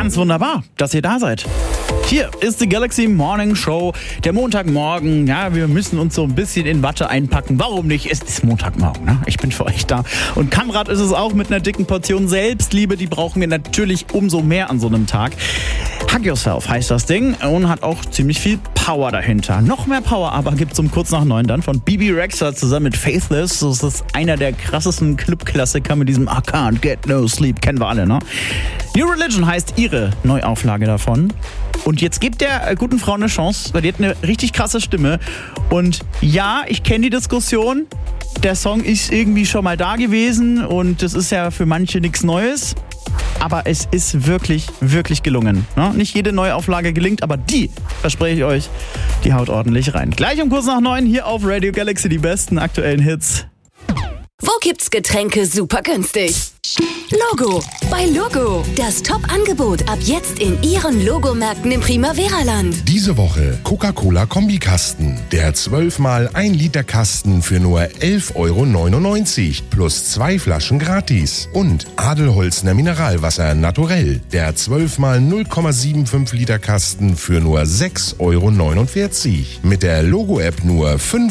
Ganz wunderbar, dass ihr da seid. Hier ist die Galaxy Morning Show. Der Montagmorgen, ja, wir müssen uns so ein bisschen in Watte einpacken. Warum nicht? Es ist Montagmorgen, ne? Ich bin für euch da. Und Kamrat ist es auch mit einer dicken Portion Selbstliebe. Die brauchen wir natürlich umso mehr an so einem Tag. Hug Yourself heißt das Ding und hat auch ziemlich viel Power dahinter. Noch mehr Power aber gibt es um kurz nach 9 dann von Bebe Rexha zusammen mit Faithless. Das ist einer der krassesten Club-Klassiker mit diesem I Can't Get No Sleep. Kennen wir alle, ne? New Religion heißt ihre Neuauflage davon. Und jetzt gebt der guten Frau eine Chance, weil die hat eine richtig krasse Stimme. Und ja, ich kenne die Diskussion. Der Song ist irgendwie schon mal da gewesen und das ist ja für manche nichts Neues. Aber es ist wirklich, wirklich gelungen. Ne? Nicht jede Neuauflage gelingt, aber die, verspreche ich euch, die haut ordentlich rein. Gleich um kurz nach 9 hier auf Radio Galaxy die besten aktuellen Hits. Wo gibt's Getränke super günstig? Logo. Bei Logo. Das Top-Angebot ab jetzt in Ihren Logomärkten im Primavera-Land. Diese Woche Coca-Cola Kombikasten. Der 12x1 Liter Kasten für nur 11,99 € plus 2 Flaschen gratis. Und Adelholzner Mineralwasser Naturell. Der 12x 0,75 Liter Kasten für nur 6,49 € Mit der Logo-App nur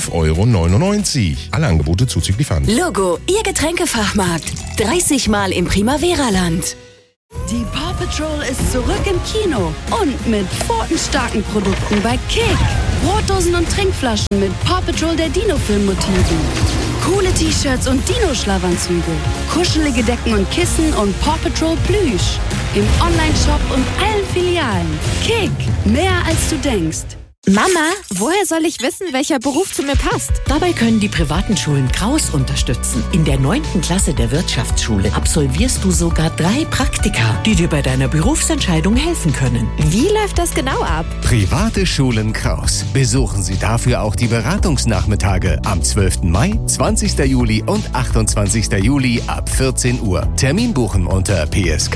5,99 €. Alle Angebote zuzüglich Pfand. Logo, Ihr Getränkefachmarkt. 30 Mal im Primavera-Land. Die Paw Patrol ist zurück im Kino und mit pfotenstarken Produkten bei Kick. Brotdosen und Trinkflaschen mit Paw Patrol der Dino-Film-Motiven. Coole T-Shirts und Dino-Schlafanzüge. Kuschelige Decken und Kissen und Paw Patrol Plüsch. Im Online-Shop und allen Filialen. Kick, mehr als du denkst. Mama, woher soll ich wissen, welcher Beruf zu mir passt? Dabei können die privaten Schulen Kraus unterstützen. In der 9. Klasse der Wirtschaftsschule absolvierst du sogar 3 Praktika, die dir bei deiner Berufsentscheidung helfen können. Wie läuft das genau ab? Private Schulen Kraus. Besuchen Sie dafür auch die Beratungsnachmittage am 12. Mai, 20. Juli und 28. Juli ab 14 Uhr. Termin buchen unter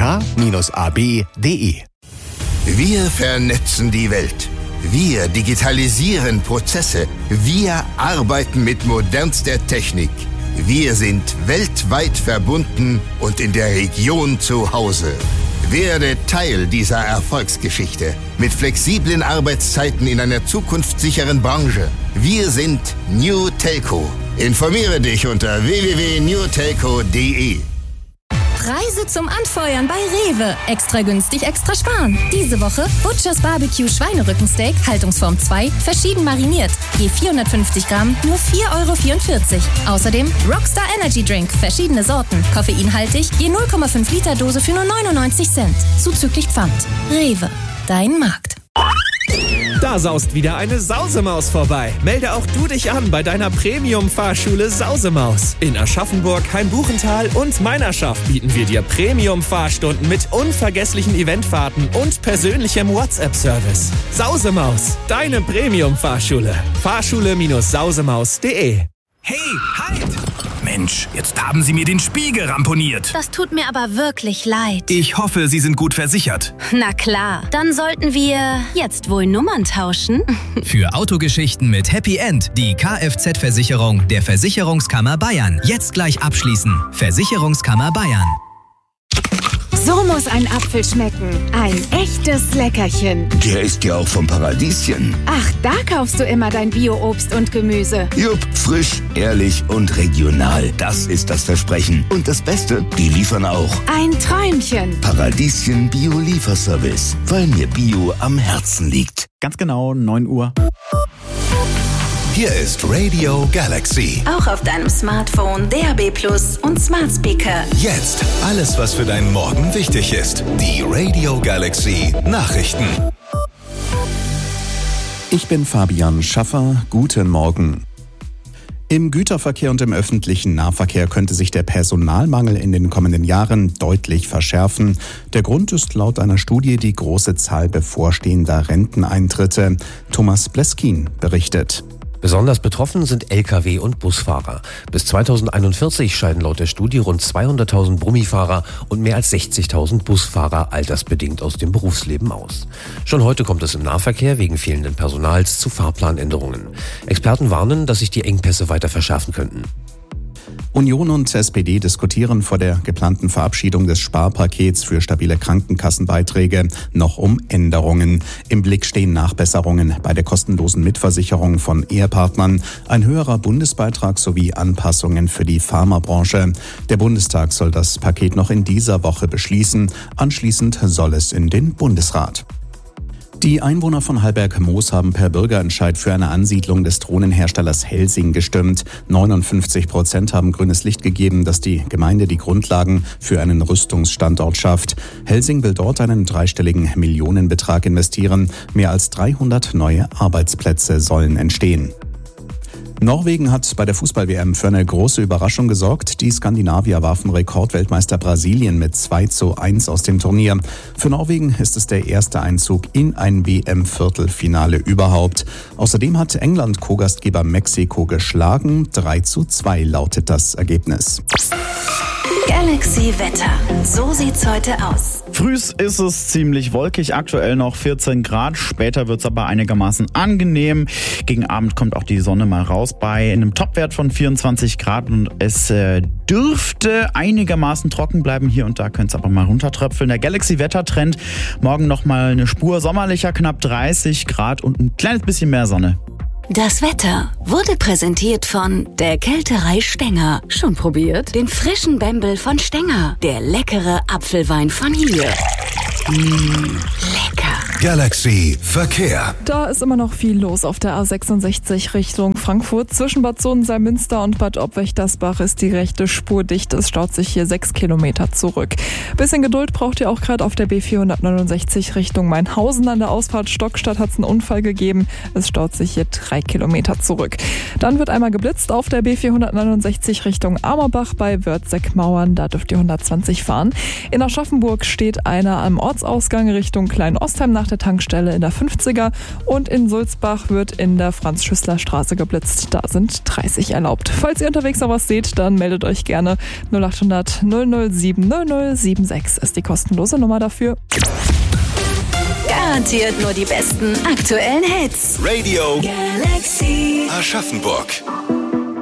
psk-ab.de. Wir vernetzen die Welt. Wir digitalisieren Prozesse. Wir arbeiten mit modernster Technik. Wir sind weltweit verbunden und in der Region zu Hause. Werde Teil dieser Erfolgsgeschichte mit flexiblen Arbeitszeiten in einer zukunftssicheren Branche. Wir sind New Telco. Informiere dich unter www.newtelco.de. Preise zum Anfeuern bei Rewe. Extra günstig, extra sparen. Diese Woche Butchers Barbecue Schweinerückensteak, Haltungsform 2, verschieden mariniert. Je 450 Gramm, nur 4,44 €. Außerdem Rockstar Energy Drink, verschiedene Sorten, koffeinhaltig, je 0,5 Liter Dose für nur 99 Cent. Zuzüglich Pfand. Rewe, dein Markt. Da saust wieder eine Sausemaus vorbei. Melde auch du dich an bei deiner Premium-Fahrschule Sausemaus. In Aschaffenburg, Heimbuchental und Meinerschaft bieten wir dir Premium-Fahrstunden mit unvergesslichen Eventfahrten und persönlichem WhatsApp-Service. Sausemaus, deine Premium-Fahrschule. Fahrschule-sausemaus.de. Hey, halt! Mensch, jetzt haben Sie mir den Spiegel ramponiert. Das tut mir aber wirklich leid. Ich hoffe, Sie sind gut versichert. Na klar, dann sollten wir jetzt wohl Nummern tauschen. Für Autogeschichten mit Happy End die Kfz-Versicherung der Versicherungskammer Bayern. Jetzt gleich abschließen. Versicherungskammer Bayern. So muss ein Apfel schmecken. Ein echtes Leckerchen. Der ist ja auch vom Paradieschen. Ach, da kaufst du immer dein Bio-Obst und Gemüse. Jupp, frisch, ehrlich und regional. Das ist das Versprechen. Und das Beste, die liefern auch. Ein Träumchen. Paradieschen Bio-Lieferservice. Weil mir Bio am Herzen liegt. Ganz genau, 9 Uhr. Hier ist Radio Galaxy. Auch auf deinem Smartphone, DAB+ und Smart Speaker. Jetzt alles, was für deinen Morgen wichtig ist. Die Radio Galaxy Nachrichten. Ich bin Fabian Schaffer. Guten Morgen. Im Güterverkehr und im öffentlichen Nahverkehr könnte sich der Personalmangel in den kommenden Jahren deutlich verschärfen. Der Grund ist laut einer Studie die große Zahl bevorstehender Renteneintritte. Thomas Bleskin berichtet. Besonders betroffen sind Lkw- und Busfahrer. Bis 2041 scheiden laut der Studie rund 200.000 Brummifahrer und mehr als 60.000 Busfahrer altersbedingt aus dem Berufsleben aus. Schon heute kommt es im Nahverkehr wegen fehlenden Personals zu Fahrplanänderungen. Experten warnen, dass sich die Engpässe weiter verschärfen könnten. Union und SPD diskutieren vor der geplanten Verabschiedung des Sparpakets für stabile Krankenkassenbeiträge noch um Änderungen. Im Blick stehen Nachbesserungen bei der kostenlosen Mitversicherung von Ehepartnern, ein höherer Bundesbeitrag sowie Anpassungen für die Pharmabranche. Der Bundestag soll das Paket noch in dieser Woche beschließen. Anschließend soll es in den Bundesrat. Die Einwohner von Hallberg-Moos haben per Bürgerentscheid für eine Ansiedlung des Drohnenherstellers Helsing gestimmt. 59% haben grünes Licht gegeben, dass die Gemeinde die Grundlagen für einen Rüstungsstandort schafft. Helsing will dort einen dreistelligen Millionenbetrag investieren. Mehr als 300 neue Arbeitsplätze sollen entstehen. Norwegen hat bei der Fußball-WM für eine große Überraschung gesorgt. Die Skandinavier warfen Rekordweltmeister Brasilien mit 2:1 aus dem Turnier. Für Norwegen ist es der erste Einzug in ein WM-Viertelfinale überhaupt. Außerdem hat England Co-Gastgeber Mexiko geschlagen. 3:2 lautet das Ergebnis. Galaxy Wetter. So sieht's heute aus. Frühs ist es ziemlich wolkig, aktuell noch 14 Grad. Später wird's aber einigermaßen angenehm. Gegen Abend kommt auch die Sonne mal raus bei einem Topwert von 24 Grad. Und es dürfte einigermaßen trocken bleiben. Hier und da könnte es aber mal runtertröpfeln. Der Galaxy-Wettertrend. Morgen nochmal eine Spur sommerlicher, knapp 30 Grad und ein kleines bisschen mehr Sonne. Das Wetter wurde präsentiert von der Kälterei Stenger. Schon probiert? Den frischen Bembel von Stenger. Der leckere Apfelwein von hier. Lecker. Galaxy Verkehr. Da ist immer noch viel los auf der A66 Richtung Frankfurt. Zwischen Bad Sohn-Salmünster und Bad Obwächtersbach ist die rechte Spur dicht. Es staut sich hier 6 Kilometer zurück. Bisschen Geduld braucht ihr auch gerade auf der B469 Richtung Mainhausen. An der Ausfahrt Stockstadt hat es einen Unfall gegeben. Es staut sich hier 3 Kilometer zurück. Dann wird einmal geblitzt auf der B469 Richtung Amerbach bei Wörthseck-Mauern. Da dürft ihr 120 fahren. In Aschaffenburg steht einer am Ortsausgang Richtung Klein-Ostheim nach der Tankstelle in der 50er und in Sulzbach wird in der Franz-Schüssler-Straße geblitzt. Da sind 30 erlaubt. Falls ihr unterwegs noch was seht, dann meldet euch gerne. 0800 007 0076 ist die kostenlose Nummer dafür. Garantiert nur die besten aktuellen Hits. Radio Galaxy Aschaffenburg.